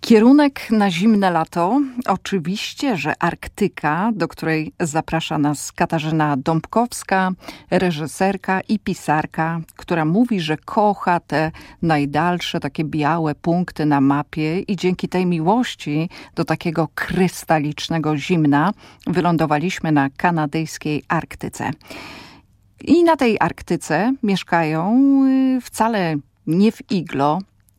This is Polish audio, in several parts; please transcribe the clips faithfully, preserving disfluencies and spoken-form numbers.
Kierunek na zimne lato? Oczywiście, że Arktyka, do której zaprasza nas Katarzyna Dąbkowska, reżyserka i pisarka, która mówi, że kocha te najdalsze, takie białe punkty na mapie i dzięki tej miłości do takiego krystalicznego zimna wylądowaliśmy na kanadyjskiej Arktyce. I na tej Arktyce mieszkają wcale nie w iglo,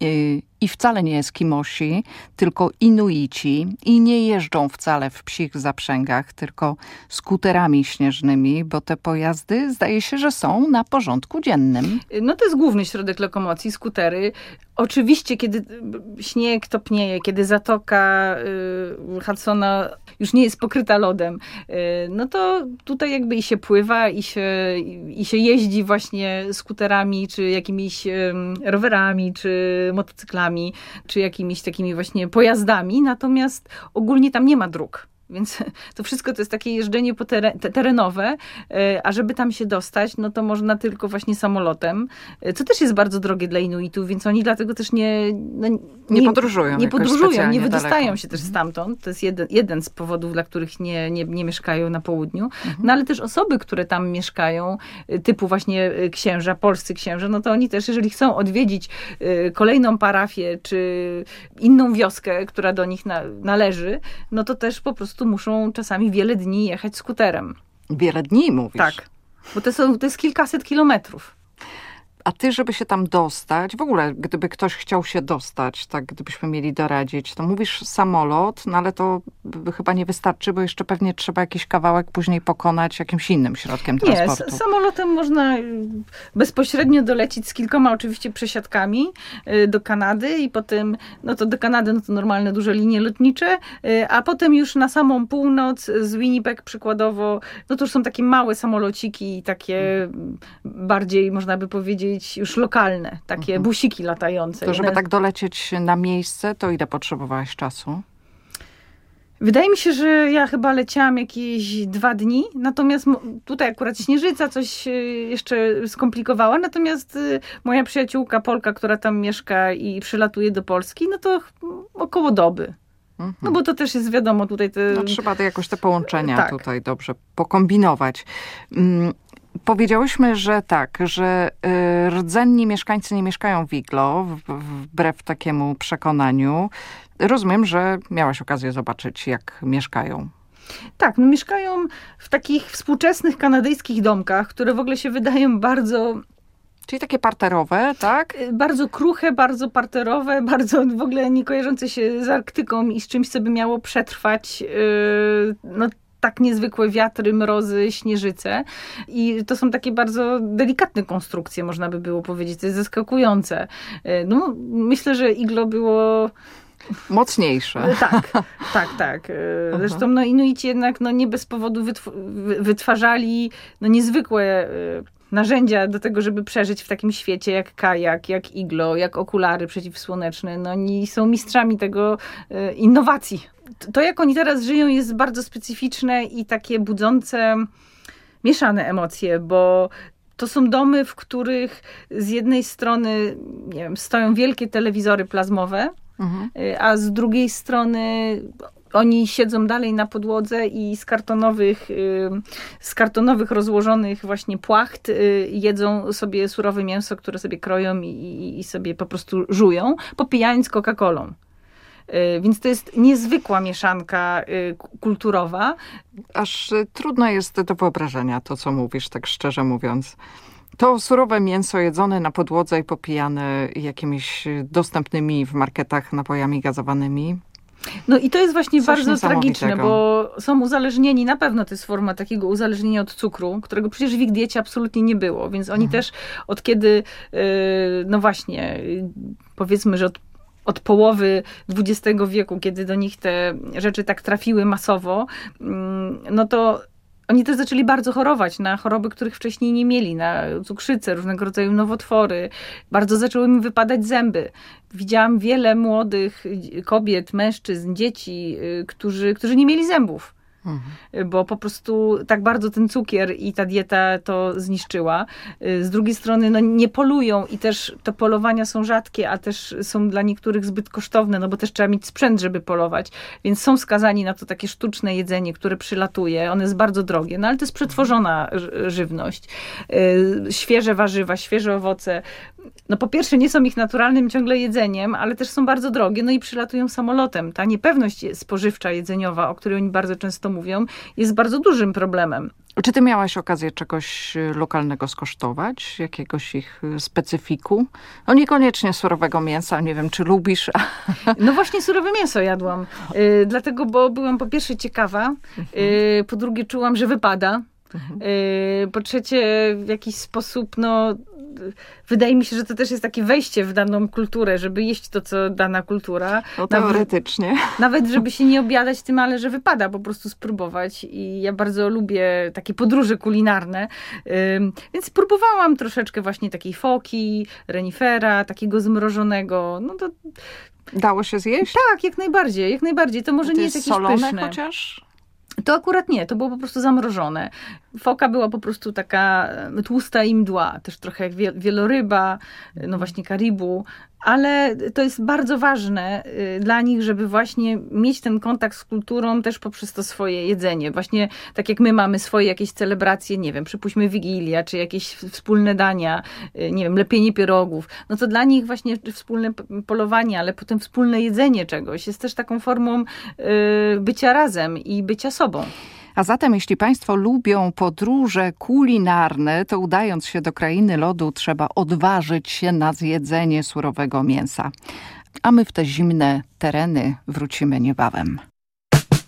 i wcale nie Eskimosi, tylko Inuici i nie jeżdżą wcale w psich zaprzęgach, tylko skuterami śnieżnymi, bo te pojazdy zdaje się, że są na porządku dziennym. No to jest główny środek lokomocji, skutery. Oczywiście, kiedy śnieg topnieje, kiedy zatoka y, Hudsona już nie jest pokryta lodem, y, no to tutaj jakby i się pływa, i się, i się jeździ właśnie skuterami, czy jakimiś y, rowerami, czy motocyklami, czy jakimiś takimi właśnie pojazdami, natomiast ogólnie tam nie ma dróg. Więc to wszystko to jest takie jeżdżenie po teren, terenowe, a żeby tam się dostać, no to można tylko właśnie samolotem, co też jest bardzo drogie dla Inuitów, więc oni dlatego też nie... No, nie, nie podróżują. Nie podróżują, nie wydostają daleko. się też stamtąd. To jest jeden, jeden z powodów, dla których nie, nie, nie mieszkają na południu. Mhm. No ale też osoby, które tam mieszkają, typu właśnie księża, polscy księża, no to oni też, jeżeli chcą odwiedzić kolejną parafię, czy inną wioskę, która do nich na, należy, no to też po prostu muszą czasami wiele dni jechać skuterem. Wiele dni mówisz? Tak, bo to, są, to jest kilkaset kilometrów. A ty, żeby się tam dostać, w ogóle gdyby ktoś chciał się dostać, tak gdybyśmy mieli doradzić, to mówisz samolot, no ale to chyba nie wystarczy, bo jeszcze pewnie trzeba jakiś kawałek później pokonać jakimś innym środkiem transportu. Nie, samolotem można bezpośrednio dolecieć z kilkoma oczywiście przesiadkami do Kanady i potem, no to do Kanady, no to normalne duże linie lotnicze, a potem już na samą północ z Winnipeg przykładowo, no to już są takie małe samolociki, takie bardziej, można by powiedzieć, już lokalne, takie mhm. busiki latające. To żeby One... tak dolecieć na miejsce, to ile potrzebowałaś czasu? Wydaje mi się, że ja chyba leciałam jakieś dwa dni, natomiast tutaj akurat śnieżyca coś jeszcze skomplikowała, natomiast moja przyjaciółka Polka, która tam mieszka i przylatuje do Polski, no to około doby. Mhm. No bo to też jest wiadomo tutaj... Te... No trzeba jakoś te połączenia tak. tutaj dobrze pokombinować. Mm. Powiedziałyśmy, że tak, że y, rdzenni mieszkańcy nie mieszkają w iglo, w, wbrew takiemu przekonaniu. Rozumiem, że miałaś okazję zobaczyć, jak mieszkają. Tak, no mieszkają w takich współczesnych kanadyjskich domkach, które w ogóle się wydają bardzo... Czyli takie parterowe, tak? Bardzo kruche, bardzo parterowe, bardzo w ogóle nie kojarzące się z Arktyką i z czymś, co by miało przetrwać. Yy, no, tak niezwykłe wiatry, mrozy, śnieżyce. I to są takie bardzo delikatne konstrukcje, można by było powiedzieć. To jest zaskakujące. No, myślę, że iglo było... mocniejsze. Tak, tak, tak. Zresztą no, Inuici jednak no, nie bez powodu wytw- wytwarzali no, niezwykłe narzędzia do tego, żeby przeżyć w takim świecie jak kajak, jak iglo, jak okulary przeciwsłoneczne. No, oni są mistrzami tego innowacji. To, jak oni teraz żyją, jest bardzo specyficzne i takie budzące mieszane emocje, bo to są domy, w których z jednej strony nie wiem, stoją wielkie telewizory plazmowe, mhm. a z drugiej strony oni siedzą dalej na podłodze i z kartonowych, z kartonowych rozłożonych właśnie płacht jedzą sobie surowe mięso, które sobie kroją i, i sobie po prostu żują, popijając Coca-Colą. Więc to jest niezwykła mieszanka kulturowa. Aż trudno jest do wyobrażenia to, co mówisz, tak szczerze mówiąc. To surowe mięso jedzone na podłodze i popijane jakimiś dostępnymi w marketach napojami gazowanymi. No i to jest właśnie Coś bardzo tragiczne, bo są uzależnieni, na pewno to jest forma takiego uzależnienia od cukru, którego przecież w ich diecie absolutnie nie było, więc oni mhm. też od kiedy, no właśnie, powiedzmy, że od od połowy dwudziestego wieku, kiedy do nich te rzeczy tak trafiły masowo, no to oni też zaczęli bardzo chorować na choroby, których wcześniej nie mieli, na cukrzycę, różnego rodzaju nowotwory. Bardzo zaczęły im wypadać zęby. Widziałam wiele młodych kobiet, mężczyzn, dzieci, którzy, którzy nie mieli zębów. mhm. bo po prostu tak bardzo ten cukier i ta dieta to zniszczyła. Z drugiej strony no, nie polują i też te polowania są rzadkie, a też są dla niektórych zbyt kosztowne, no bo też trzeba mieć sprzęt, żeby polować, więc są skazani na to takie sztuczne jedzenie, które przylatuje. One jest bardzo drogie, no ale to jest przetworzona żywność. Świeże warzywa, świeże owoce. No po pierwsze nie są ich naturalnym ciągle jedzeniem, ale też są bardzo drogie, no i przylatują samolotem. Ta niepewność spożywcza, jedzeniowa, o której oni bardzo często mówią, jest bardzo dużym problemem. Czy ty miałaś okazję czegoś lokalnego skosztować? Jakiegoś ich specyfiku? No niekoniecznie surowego mięsa, nie wiem, czy lubisz? No właśnie surowe mięso jadłam. Yy, dlatego, bo byłam po pierwsze ciekawa, yy, po drugie czułam, że wypada. Mhm. Yy, po trzecie w jakiś sposób, no wydaje mi się, że to też jest takie wejście w daną kulturę, żeby jeść to, co dana kultura. No teoretycznie. Nawet, nawet żeby się nie obiadać tym, ale że wypada po prostu spróbować. I ja bardzo lubię takie podróże kulinarne. Ym, więc próbowałam troszeczkę właśnie takiej foki, renifera, takiego zmrożonego. No to... Dało się zjeść? Tak, jak najbardziej. Jak najbardziej. To może to nie jest, jest jakieś solone pyszne. Chociaż? To akurat nie, to było po prostu zamrożone. Foka była po prostu taka tłusta i mdła, też trochę jak wieloryba, no właśnie karibu, ale to jest bardzo ważne dla nich, żeby właśnie mieć ten kontakt z kulturą też poprzez to swoje jedzenie. Właśnie tak jak my mamy swoje jakieś celebracje, nie wiem, przypuśćmy Wigilia, czy jakieś wspólne dania, nie wiem, lepienie pierogów, no to dla nich właśnie wspólne polowanie, ale potem wspólne jedzenie czegoś jest też taką formą bycia razem i bycia sobą. A zatem, jeśli Państwo lubią podróże kulinarne, to udając się do krainy lodu, trzeba odważyć się na zjedzenie surowego mięsa. A my w te zimne tereny wrócimy niebawem.